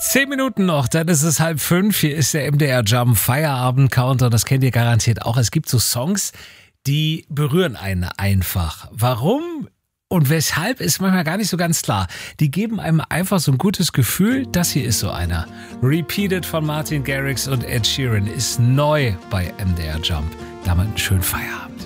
10 Minuten noch, dann ist es 4:30. Hier ist der MDR Jump Feierabend Counter. Das kennt ihr garantiert auch. Es gibt so Songs, die berühren einen einfach. Warum und weshalb ist manchmal gar nicht so ganz klar. Die geben einem einfach so ein gutes Gefühl. Das hier ist so einer. Repeated von Martin Garrix und Ed Sheeran ist neu bei MDR Jump. Damit einen schönen Feierabend.